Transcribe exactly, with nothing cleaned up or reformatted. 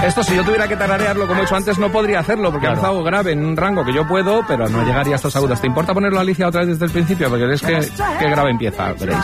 Esto, si yo tuviera que tararearlo como he hecho antes, no podría hacerlo, porque Claro. he empezado grave en un rango que yo puedo, pero no llegaría a estos agudos. ¿Te importa ponerlo, Alicia, otra vez desde el principio? Porque es que, que grave empieza, veréis.